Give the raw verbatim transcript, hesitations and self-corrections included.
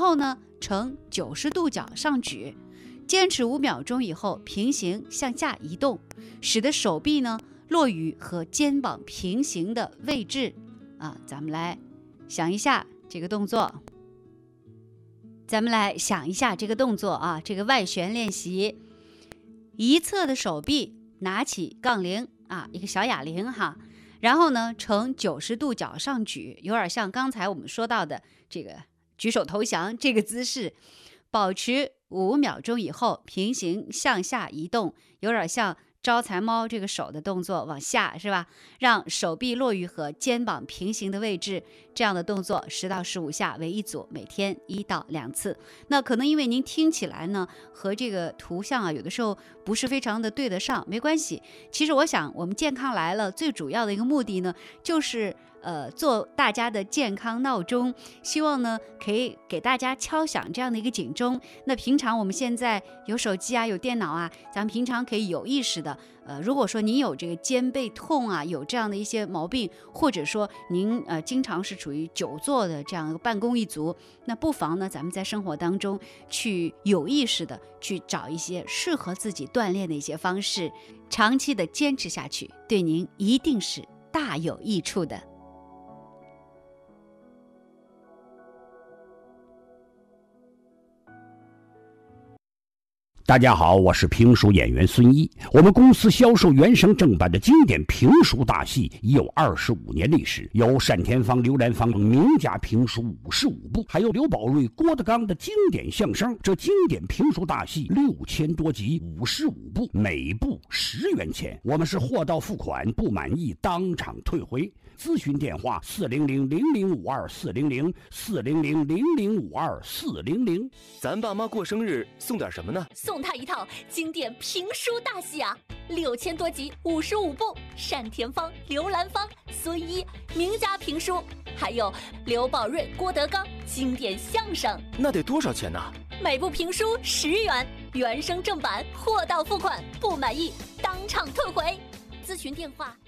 后呢呈九十度角上举，坚持五秒钟以后平行向下移动，使得手臂呢落于和肩膀平行的位置啊。咱们来想一下这个动作，咱们来想一下这个动作啊，这个外旋练习，一侧的手臂拿起杠铃啊，一个小哑铃哈，然后呢呈九十度角上举，有点像刚才我们说到的这个举手投降这个姿势，保持五秒钟以后平行向下移动，有点像招财猫这个手的动作往下是吧？让手臂落于和肩膀平行的位置，这样的动作十到十五下为一组，每天一到两次。那可能因为您听起来呢和这个图像啊有的时候不是非常的对得上，没关系。其实我想我们健康来了最主要的一个目的呢，就是呃，做大家的健康闹钟，希望呢可以给大家敲响这样的一个警钟。那平常我们现在有手机啊，有电脑啊，咱们平常可以有意识的，呃，如果说您有这个肩背痛啊，有这样的一些毛病，或者说您呃经常是处于久坐的这样一个办公一族，那不妨呢咱们在生活当中去有意识的去找一些适合自己锻炼的一些方式，长期的坚持下去，对您一定是大有益处的。 大家好，我是评书演员孙一。我们公司销售原声正版的经典评书大戏已有二十五年历史，有单田芳、刘兰芳名家评书五十五部，还有刘宝瑞、郭德纲的经典相声。这经典评书大戏六千多集，五十五部，每部十元钱。我们是货到付款，不满意当场退回。咨询电话：四零零零零五二四零零四零零零零五二四零零。 咱爸妈过生日送点什么呢？ 送他一套经典评书大戏啊，六千多集，五十五部，单田芳、刘兰芳、孙一名家评书，还有刘宝瑞、郭德纲经典相声。 那得多少钱呢？ 每部评书十元，原声正版，货到付款，不满意当场退回。咨询电话。